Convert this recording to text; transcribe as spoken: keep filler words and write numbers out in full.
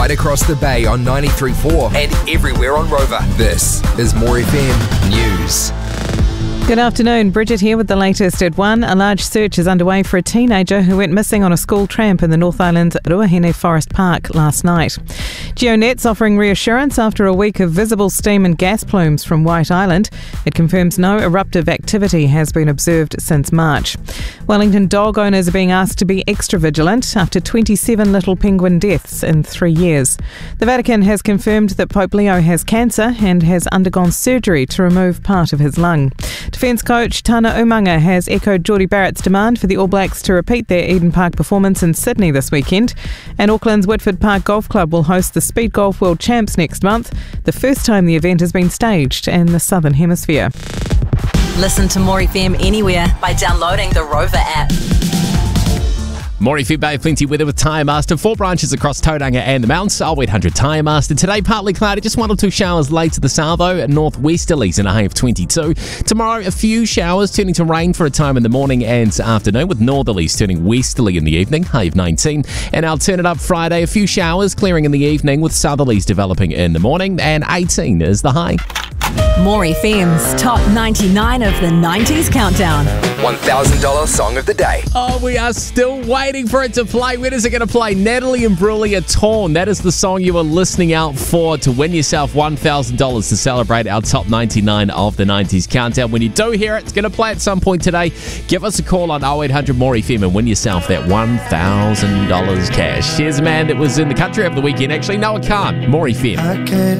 Right across the bay on ninety-three point four and everywhere on Rover. This is More F M News. Good afternoon, Bridget here with the latest at one. A large search is underway for a teenager who went missing on a school tramp in the North Island's Ruahine Forest Park last night. GeoNet's offering reassurance after a week of visible steam and gas plumes from White Island. It confirms no eruptive activity has been observed since March. Wellington dog owners are being asked to be extra vigilant after twenty-seven little penguin deaths in three years. The Vatican has confirmed that Pope Leo has cancer and has undergone surgery to remove part of his lung. Defence coach Tana Umaga has echoed Geordie Barrett's demand for the All Blacks to repeat their Eden Park performance in Sydney this weekend. And Auckland's Whitford Park Golf Club will host the Speed Golf World Champs next month, the first time the event has been staged in the Southern Hemisphere. Listen to More F M anywhere by downloading the Rover app. More F M Bay plenty weather with Tyre Master. Four branches across Tauranga and the mountains. Oh eight hundred Tyre Master. Today, partly cloudy, just one or two showers late to the south, though. Northwesterlies and a high of twenty-two. Tomorrow, a few showers turning to rain for a time in the morning and afternoon, with northerlies turning westerly in the evening, high of nineteen. And I'll turn it up Friday, a few showers clearing in the evening, with southerlies developing in the morning, and eighteen is the high. More F M's Top ninety-nine of the nineties Countdown. one thousand dollars Song of the Day. Oh, we are still waiting for it to play. When is it going to play? Natalie Imbruglia, Torn. That is the song you are listening out for to win yourself one thousand dollars to celebrate our Top ninety-nine of the nineties Countdown. When you do hear it, it's going to play at some point today. Give us a call on oh eight hundred more F M and win yourself that one thousand dollars cash. Here's a man that was in the country over the weekend. Actually, Noah Khan, More F M.